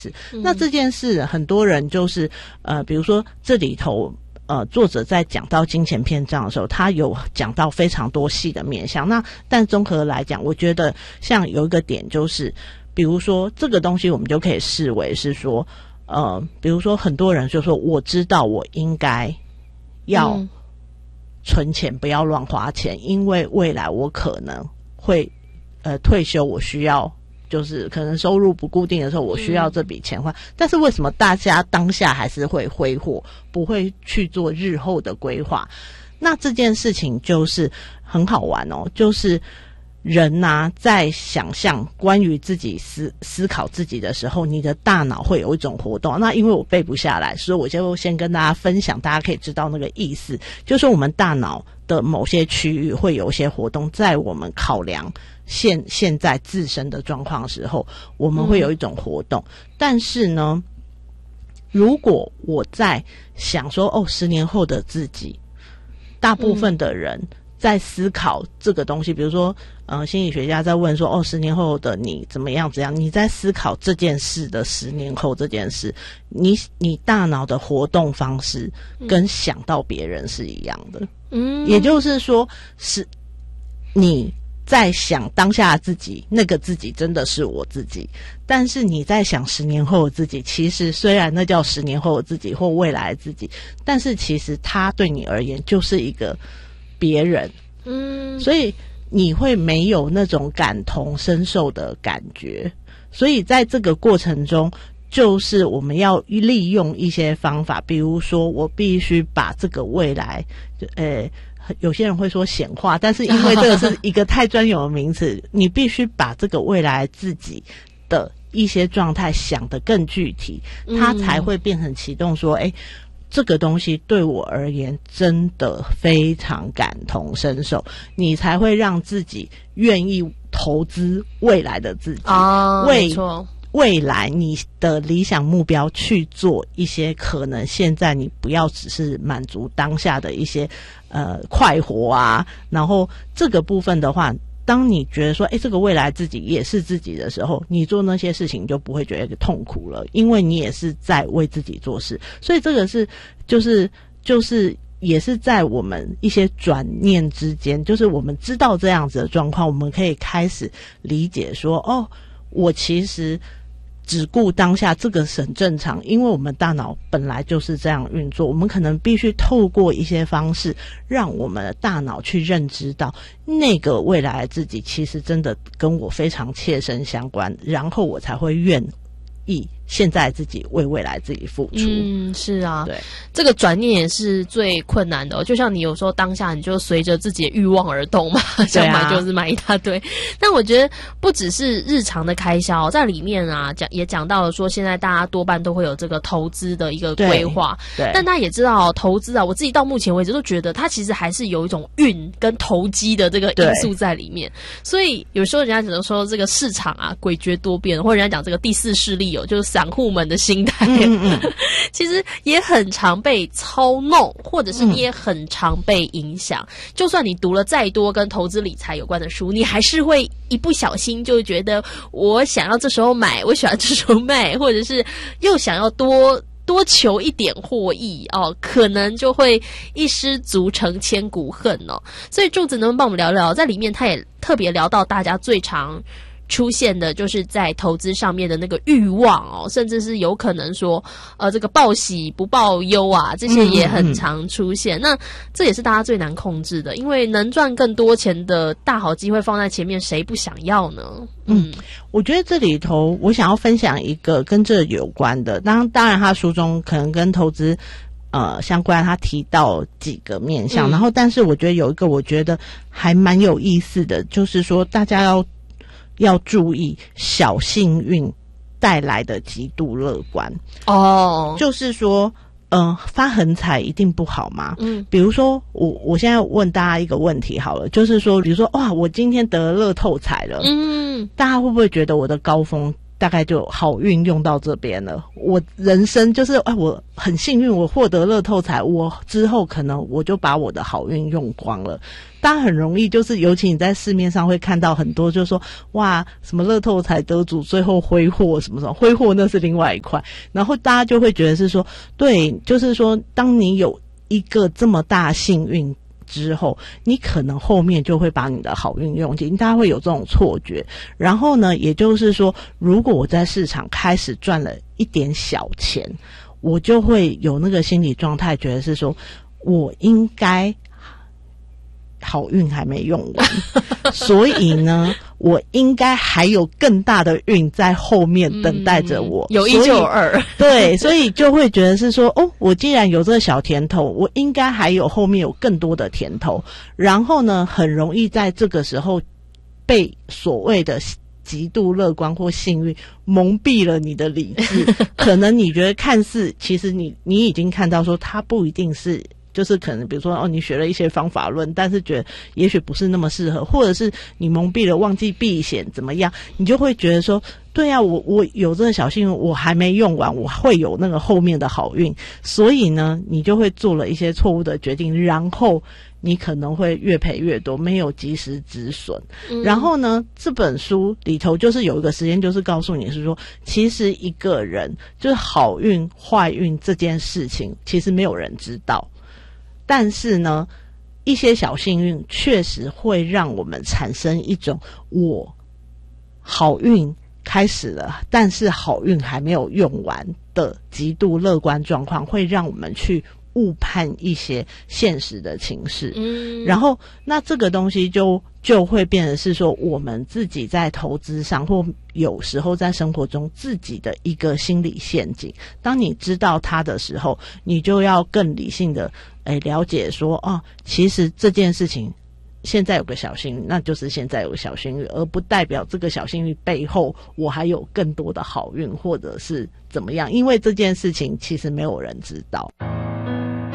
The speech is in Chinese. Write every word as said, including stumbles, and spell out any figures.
嗯、那这件事很多人就是呃，比如说这里头呃，作者在讲到金钱篇章的时候，他有讲到非常多细的面向。那但综合来讲，我觉得像有一个点就是，比如说这个东西我们就可以视为是说呃，比如说很多人就说我知道我应该要存钱，不要乱花钱，因为未来我可能会呃退休，我需要就是可能收入不固定的时候，我需要这笔钱花、嗯、但是为什么大家当下还是会挥霍，不会去做日后的规划？那这件事情就是很好玩哦，就是人啊在想象关于自己思思考自己的时候，你的大脑会有一种活动。那因为我背不下来，所以我就先跟大家分享，大家可以知道那个意思，就是我们大脑的某些区域会有一些活动，在我们考量现现在自身的状况的时候，我们会有一种活动、嗯、但是呢，如果我在想说哦，十年后的自己，大部分的人在思考这个东西、嗯、比如说呃，心理学家在问说哦，十年后的你怎么样怎样，你在思考这件事的十年后这件事，你你大脑的活动方式跟想到别人是一样的。嗯，也就是说是你在想当下自己，那个自己真的是我自己，但是你在想十年后的自己，其实虽然那叫十年后的自己或未来的自己，但是其实他对你而言就是一个别人。嗯，所以你会没有那种感同身受的感觉。所以在这个过程中，就是我们要利用一些方法，比如说我必须把这个未来呃有些人会说显化，但是因为这个是一个太专有的名词你必须把这个未来自己的一些状态想得更具体，它才会变成启动说诶，这个东西对我而言真的非常感同身受，你才会让自己愿意投资未来的自己。哦，为没错，未来你的理想目标去做一些可能现在你不要只是满足当下的一些呃快活啊，然后这个部分的话，当你觉得说诶这个未来自己也是自己的时候，你做那些事情就不会觉得痛苦了，因为你也是在为自己做事。所以这个是就是就是也是在我们一些转念之间，就是我们知道这样子的状况，我们可以开始理解说哦，我其实只顾当下，这个是很正常，因为我们大脑本来就是这样运作，我们可能必须透过一些方式让我们的大脑去认知到那个未来的自己其实真的跟我非常切身相关，然后我才会愿意现在自己为未来自己付出。 嗯，是啊， 对， 这个转念也是最困难的、哦、就像你有时候当下你就随着自己的欲望而动嘛，想买就是买一大堆。但我觉得不只是日常的开销，在里面啊讲也讲到了说现在大家多半都会有这个投资的一个规划，对，但大家也知道、哦、投资啊，我自己到目前为止都觉得它其实还是有一种运跟投机的这个因素在里面。所以有时候人家只能说这个市场啊诡谲多变，或者人家讲这个第四势力哦，就是散户们的心态、嗯嗯、其实也很常被操弄，或者是你也很常被影响、嗯、就算你读了再多跟投资理财有关的书，你还是会一不小心就觉得我想要这时候买，我想要这时候卖，或者是又想要多多求一点获益哦，可能就会一失足成千古恨哦。所以柱子能帮我们聊聊，在里面他也特别聊到大家最常出现的就是在投资上面的那个欲望哦，甚至是有可能说呃这个报喜不报忧啊，这些也很常出现、嗯嗯、那这也是大家最难控制的，因为能赚更多钱的大好机会放在前面，谁不想要呢？ 嗯，我觉得这里头我想要分享一个跟这有关的，当当然他书中可能跟投资呃相关，他提到几个面向、嗯、然后但是我觉得有一个我觉得还蛮有意思的，就是说大家要要注意小幸运带来的极度乐观哦，就是说嗯、呃，发横财一定不好吗？嗯，比如说我我现在问大家一个问题好了，就是说比如说哇我今天得了乐透彩了，嗯，大家会不会觉得我的高峰大概就好运用到这边了。我人生就是哎，我很幸运，我获得乐透彩，我之后可能我就把我的好运用光了。当然很容易，就是尤其你在市面上会看到很多，就是说哇，什么乐透彩得主最后挥霍什么什么，挥霍那是另外一块。然后大家就会觉得是说，对，就是说，当你有一个这么大幸运之后，你可能后面就会把你的好运用尽，大家会有这种错觉。然后呢，也就是说，如果我在市场开始赚了一点小钱，我就会有那个心理状态，觉得是说我应该好运还没用完，所以呢，我应该还有更大的运在后面等待着我。 嗯、有一就有二， 对，所以就会觉得是说，哦，我既然有这个小甜头，我应该还有后面有更多的甜头。然后呢，很容易在这个时候被所谓的极度乐观或幸运蒙蔽了你的理智。可能你觉得看似，其实你你已经看到说，它不一定是。就是可能比如说哦，你学了一些方法论，但是觉得也许不是那么适合，或者是你蒙蔽了忘记避险怎么样，你就会觉得说对啊，我我有这个小幸运，我还没用完，我会有那个后面的好运，所以呢你就会做了一些错误的决定，然后你可能会越赔越多，没有及时止损、嗯、然后呢这本书里头就是有一个实验，就是告诉你是说，其实一个人就是好运坏运这件事情其实没有人知道，但是呢一些小幸运确实会让我们产生一种我好运开始了，但是好运还没有用完的极度乐观状况，会让我们去误判一些现实的情势。嗯，然后那这个东西就就会变成是说，我们自己在投资上或有时候在生活中自己的一个心理陷阱。当你知道它的时候，你就要更理性的诶了解说，哦，其实这件事情现在有个小幸运，那就是现在有个小幸运，而不代表这个小幸运背后我还有更多的好运或者是怎么样，因为这件事情其实没有人知道。